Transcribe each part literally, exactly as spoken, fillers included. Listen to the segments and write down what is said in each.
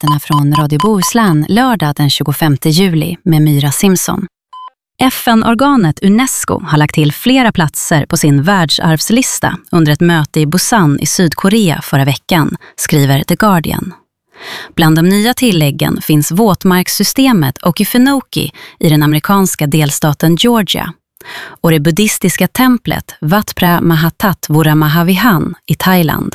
nyheterna från Radio Bohuslän lördag den tjugofemte juli med Myra Simpson. F N-organet UNESCO har lagt till flera platser på sin världsarvslista under ett möte i Busan i Sydkorea förra veckan, skriver The Guardian. Bland de nya tilläggen finns våtmarkssystemet Okefenokee i den amerikanska delstaten Georgia och det buddhistiska templet Wat Phra Mahathat Vuramahavihan i Thailand.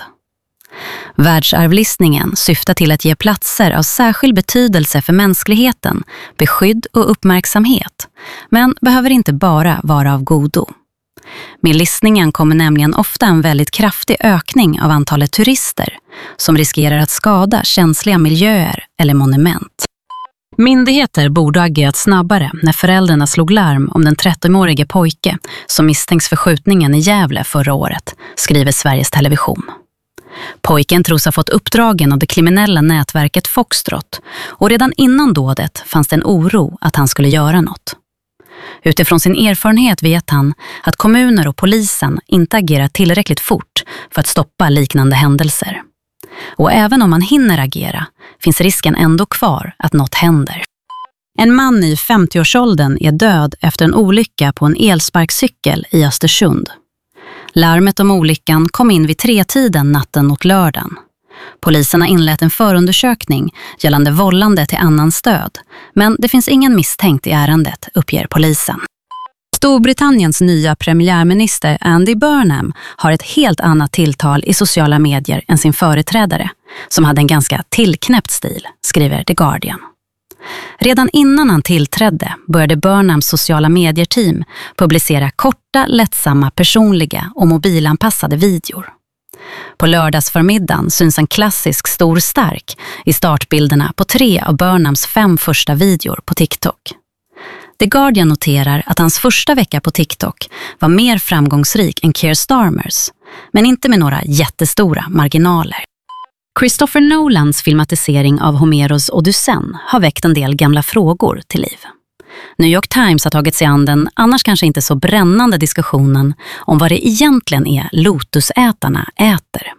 Världsarvlistningen syftar till att ge platser av särskild betydelse för mänskligheten, beskydd och uppmärksamhet, men behöver inte bara vara av godo. Med listningen kommer nämligen ofta en väldigt kraftig ökning av antalet turister som riskerar att skada känsliga miljöer eller monument. Myndigheter borde ha agerat snabbare när föräldrarna slog larm om den trettonårige pojke som misstänks för skjutningen i Gävle förra året, skriver Sveriges Television. Pojken tros ha fått uppdragen av det kriminella nätverket Foxtrot och redan innan dådet fanns det en oro att han skulle göra något. Utifrån sin erfarenhet vet han att kommuner och polisen inte agerar tillräckligt fort för att stoppa liknande händelser. Och även om man hinner agera finns risken ändå kvar att något händer. En man i femtioårsåldern är död efter en olycka på en elsparkcykel i Östersund. Larmet om olyckan kom in vid tretiden natten mot lördagen. Poliserna inlät en förundersökning gällande vållande till annan stöd, men det finns ingen misstänkt i ärendet, uppger polisen. Storbritanniens nya premiärminister Andy Burnham har ett helt annat tilltal i sociala medier än sin företrädare, som hade en ganska tillknäppt stil, skriver The Guardian. Redan innan han tillträdde började Burnhams sociala medieteam publicera korta, lättsamma, personliga och mobilanpassade videor. På lördagsförmiddagen syns en klassisk stor stark i startbilderna på tre av Burnhams fem första videor på TikTok. The Guardian noterar att hans första vecka på TikTok var mer framgångsrik än Keir Starmers, men inte med några jättestora marginaler. Christopher Nolans filmatisering av Homeros Odysseen har väckt en del gamla frågor till liv. New York Times har tagit sig an den annars kanske inte så brännande diskussionen om vad det egentligen är lotusätarna äter.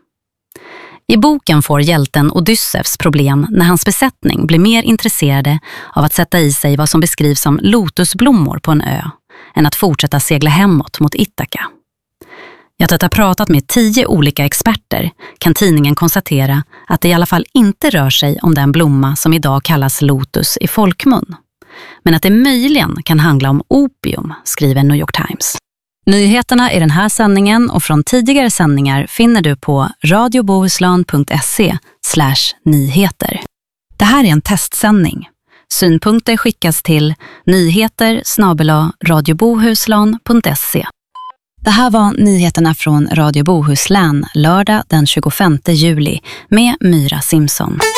I boken får hjälten Odysseus problem när hans besättning blir mer intresserade av att sätta i sig vad som beskrivs som lotusblommor på en ö än att fortsätta segla hemåt mot Ithaka. Efter att ha pratat med tio olika experter kan tidningen konstatera att det i alla fall inte rör sig om den blomma som idag kallas lotus i folkmun. Men att det möjligen kan handla om opium, skriver New York Times. Nyheterna i den här sändningen och från tidigare sändningar finner du på radiobohuslan punkt se slash nyheter. Det här är en testsändning. Synpunkter skickas till nyheter snabel-a radiobohuslan punkt se. Det här var nyheterna från Radio Bohuslän lördag den tjugofemte juli med Myra Simpson.